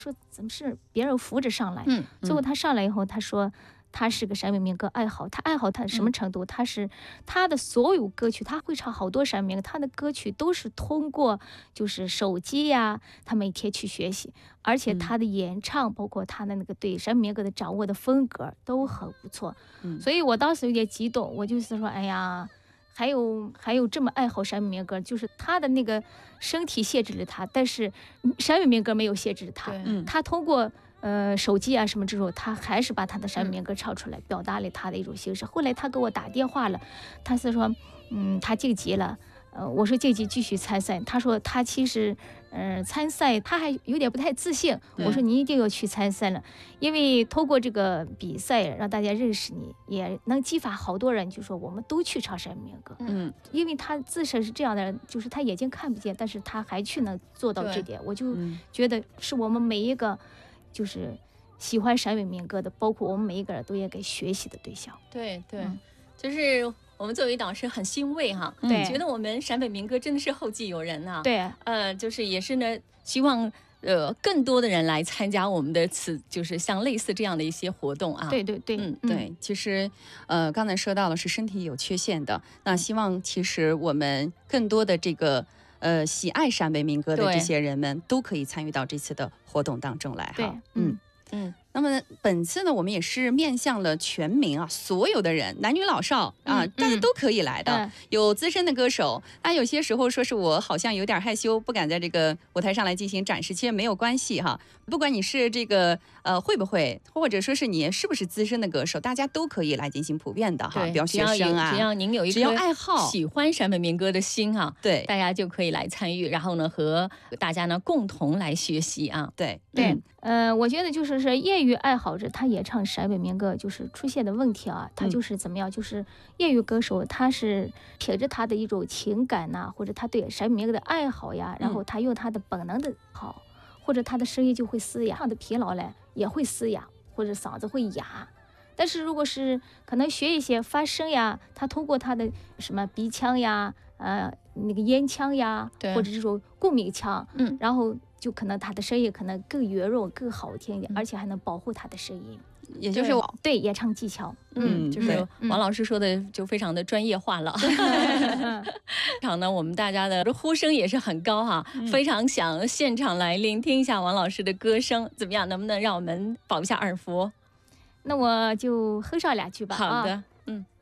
说怎么是别人扶着上来？最后他上来以后，他说他是个陕北民歌爱好，他爱好他什么程度？他的所有歌曲，他会唱好多陕北民歌，他的歌曲都是通过就是手机呀，他每天去学习，而且他的演唱，包括他的那个对陕北民歌的掌握的风格都很不错。所以我当时有点激动，我就是说，哎呀。还有这么爱好陕北民歌，就是他的那个身体限制了他，但是陕北民歌没有限制他，他通过手机啊什么这种，他还是把他的陕北民歌唱出来，表达了他的一种形式。后来他给我打电话了，他是说，他晋级了。我说晋级继续参赛，他说他其实，参赛他还有点不太自信。我说你一定要去参赛了，因为通过这个比赛让大家认识你，也能激发好多人，就说我们都去唱陕北民歌。因为他自身是这样的人，就是他眼睛看不见，但是他还去能做到这点，我就觉得是我们每一个，就是喜欢陕北民歌的，包括我们每一个人都应该学习的对象。 对对，就是我们作为导师很欣慰哈， 对， 觉得我们陕北民歌真的是后继有人啊。 对， 就是也是呢，希望更多的人来参加我们的就是像类似这样的一些活动啊。 对对对， 对，其实刚才说到了是身体有缺陷的，那希望其实我们更多的这个喜爱陕北民歌的这些人们都可以参与到这次的活动当中来哈。那么本次呢，我们也是面向了全民啊，所有的人，男女老少啊，大家都可以来的。有资深的歌手，那有些时候说是我好像有点害羞，不敢在这个舞台上来进行展示，其实没有关系哈。不管你是这个会不会，或者说是你是不是资深的歌手，大家都可以来进行普遍的哈，比如学生啊， 只要您有一颗爱好、喜欢陕北民歌的心啊， 对， 大家就可以来参与，然后呢和大家呢共同来学习啊。 对对，我觉得就是说业余爱好者他也唱陕北民歌，就是出现的问题啊，他就是怎么样，就是业余歌手他是凭着他的一种情感呐，或者他对陕北民歌的爱好呀，然后他用他的本能的好，或者他的声音就会嘶哑，唱的疲劳嘞也会嘶哑，或者嗓子会哑。但是如果是可能学一些发声呀，他通过他的什么鼻腔呀，那个咽腔呀，或者这种共鸣腔，然后就可能他的声音可能更圆润、更好听一点，而且还能保护他的声音。 也就是对演唱技巧， 就是王老师说的就非常的专业化了。场呢，我们大家的呼声也是很高哈，非常想现场来聆听一下王老师的歌声，怎么样？能不能让我们保一下耳福？ 那我就哼上2句吧。 好的，